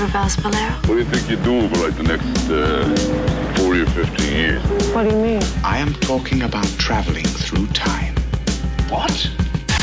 ever Valspalero? What do you think you're doing for like the next 40 or 50 years? What do you mean? I am talking about traveling through time. What?